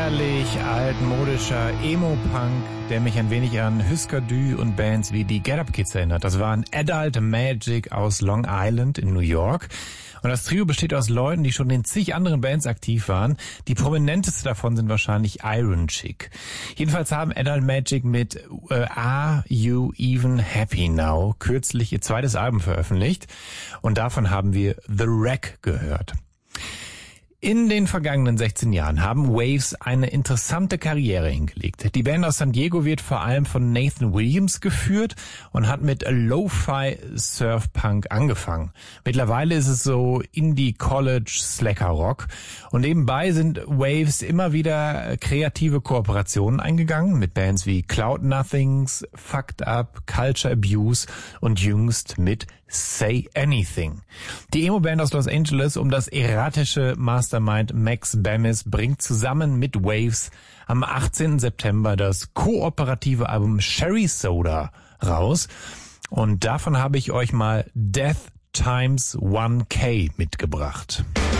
herrlich altmodischer Emo-Punk, der mich ein wenig an Husker Du und Bands wie die Get Up Kids erinnert. Das waren Adult Magic aus Long Island in New York. Und das Trio besteht aus Leuten, die schon in zig anderen Bands aktiv waren. Die prominenteste davon sind wahrscheinlich Iron Chick. Jedenfalls haben Adult Magic mit Are You Even Happy Now kürzlich ihr zweites Album veröffentlicht. Und davon haben wir The Wreck gehört. In den vergangenen 16 Jahren haben Waves eine interessante Karriere hingelegt. Die Band aus San Diego wird vor allem von Nathan Williams geführt und hat mit Lo-Fi Surf Punk angefangen. Mittlerweile ist es so Indie College Slacker Rock und nebenbei sind Waves immer wieder kreative Kooperationen eingegangen mit Bands wie Cloud Nothings, Fucked Up, Culture Abuse und jüngst mit Say Anything. Die Emo-Band aus Los Angeles um das erratische Mastermind Max Bemis bringt zusammen mit Waves am 18. September das kooperative Album Cherry Soda raus. Und davon habe ich euch mal Death Times 1K mitgebracht.